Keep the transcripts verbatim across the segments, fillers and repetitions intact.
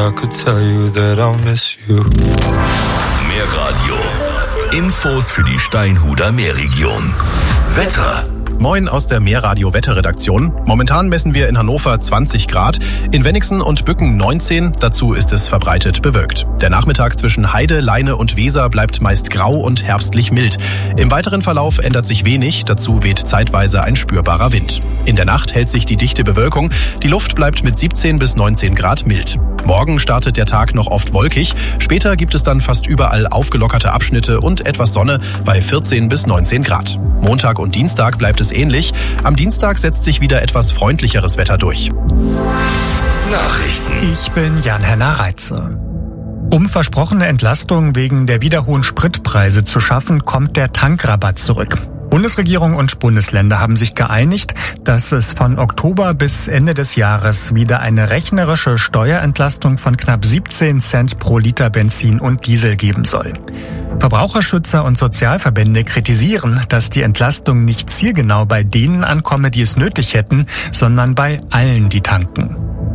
I could tell you that I'll miss you. Meerradio. Infos für die Steinhuder Meerregion. Wetter. Moin aus der Meerradio-Wetterredaktion. Momentan messen wir in Hannover zwanzig Grad, in Wenigsen und Bücken neunzehn, dazu ist es verbreitet bewölkt. Der Nachmittag zwischen Heide, Leine und Weser bleibt meist grau und herbstlich mild. Im weiteren Verlauf ändert sich wenig, dazu weht zeitweise ein spürbarer Wind. In der Nacht hält sich die dichte Bewölkung, die Luft bleibt mit siebzehn bis neunzehn Grad mild. Morgen startet der Tag noch oft wolkig, später gibt es dann fast überall aufgelockerte Abschnitte und etwas Sonne bei vierzehn bis neunzehn Grad. Montag und Dienstag bleibt es ähnlich, am Dienstag setzt sich wieder etwas freundlicheres Wetter durch. Nachrichten. Ich bin Jan-Henner Reitze. Um versprochene Entlastung wegen der wieder hohen Spritpreise zu schaffen, kommt der Tankrabatt zurück. Bundesregierung und Bundesländer haben sich geeinigt, dass es von Oktober bis Ende des Jahres wieder eine rechnerische Steuerentlastung von knapp siebzehn Cent pro Liter Benzin und Diesel geben soll. Verbraucherschützer und Sozialverbände kritisieren, dass die Entlastung nicht zielgenau bei denen ankomme, die es nötig hätten, sondern bei allen, die tanken.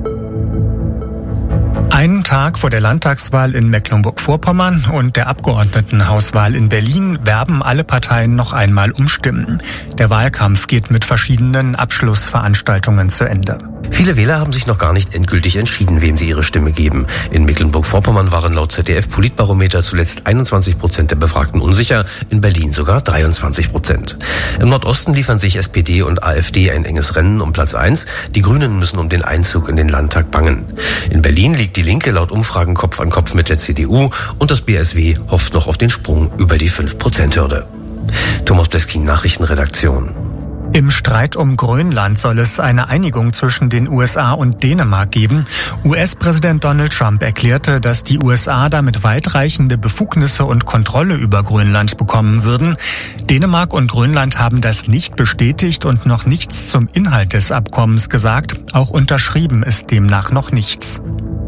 Einen Tag vor der Landtagswahl in Mecklenburg-Vorpommern und der Abgeordnetenhauswahl in Berlin werben alle Parteien noch einmal um Stimmen. Der Wahlkampf geht mit verschiedenen Abschlussveranstaltungen zu Ende. Viele Wähler haben sich noch gar nicht endgültig entschieden, wem sie ihre Stimme geben. In Mecklenburg-Vorpommern waren laut Z D F-Politbarometer zuletzt einundzwanzig Prozent der Befragten unsicher, in Berlin sogar dreiundzwanzig Prozent. Im Nordosten liefern sich S P D und A f D ein enges Rennen um Platz eins. Die Grünen müssen um den Einzug in den Landtag bangen. In Berlin liegt die Linke laut Umfragen Kopf an Kopf mit der C D U und das B S W hofft noch auf den Sprung über die fünf Prozent Hürde. Thomas Bleskin, Nachrichtenredaktion. Im Streit um Grönland soll es eine Einigung zwischen den U S A und Dänemark geben. U S-Präsident Donald Trump erklärte, dass die U S A damit weitreichende Befugnisse und Kontrolle über Grönland bekommen würden. Dänemark und Grönland haben das nicht bestätigt und noch nichts zum Inhalt des Abkommens gesagt. Auch unterschrieben ist demnach noch nichts.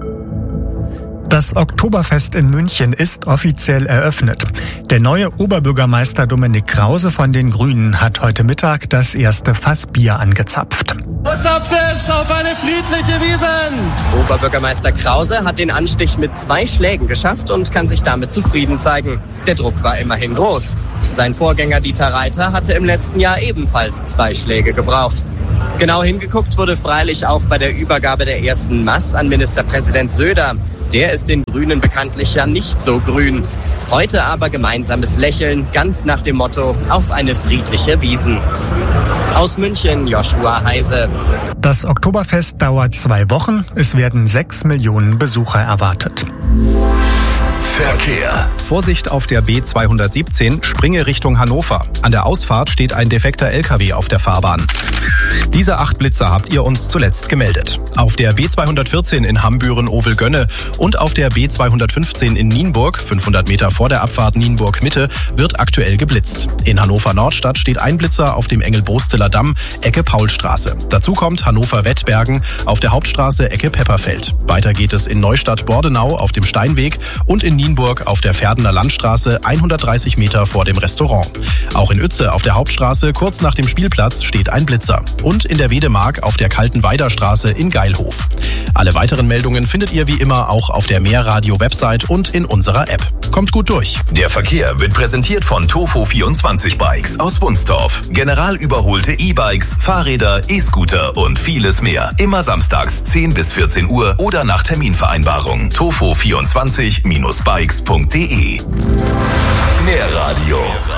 Das Oktoberfest in München ist offiziell eröffnet. Der neue Oberbürgermeister Dominik Krause von den Grünen hat heute Mittag das erste Fass Bier angezapft. Zapft es auf eine friedliche Wiesn! Oberbürgermeister Krause hat den Anstich mit zwei Schlägen geschafft und kann sich damit zufrieden zeigen. Der Druck war immerhin groß. Sein Vorgänger Dieter Reiter hatte im letzten Jahr ebenfalls zwei Schläge gebraucht. Genau hingeguckt wurde freilich auch bei der Übergabe der ersten Maß an Ministerpräsident Söder. Der ist den Grünen bekanntlich ja nicht so grün. Heute aber gemeinsames Lächeln, ganz nach dem Motto, auf eine friedliche Wiesn. Aus München, Joshua Heise. Das Oktoberfest dauert zwei Wochen. Es werden sechs Millionen Besucher erwartet. Verkehr. Vorsicht auf der B zweihundertsiebzehn, Springe Richtung Hannover. An der Ausfahrt steht ein defekter L K W auf der Fahrbahn. Diese acht Blitzer habt ihr uns zuletzt gemeldet. Auf der B zweihundertvierzehn in Hambüren-Ovelgönne und auf der B zweihundertfünfzehn in Nienburg, fünfhundert Meter vor der Abfahrt Nienburg-Mitte, wird aktuell geblitzt. In Hannover-Nordstadt steht ein Blitzer auf dem Engel-Bosteler Damm, Ecke Paulstraße. Dazu kommt Hannover-Wettbergen auf der Hauptstraße, Ecke Pepperfeld. Weiter geht es in Neustadt-Bordenau auf dem Steinweg und in Nienburg auf der Verdener Landstraße, hundertdreißig Meter vor dem Restaurant. Auch in Uetze auf der Hauptstraße, kurz nach dem Spielplatz, steht ein Blitzer. Und in der Wedemark auf der Kaltenweider-Straße in Geilhof. Alle weiteren Meldungen findet ihr wie immer auch auf der Meerradio-Website und in unserer App. Kommt gut durch. Der Verkehr wird präsentiert von Tofo vierundzwanzig Bikes aus Wunstorf. General überholte E-Bikes, Fahrräder, E-Scooter und vieles mehr. Immer samstags zehn bis vierzehn Uhr oder nach Terminvereinbarung. Tofo vierundzwanzig Bindestrich bikes punkt de. Meerradio.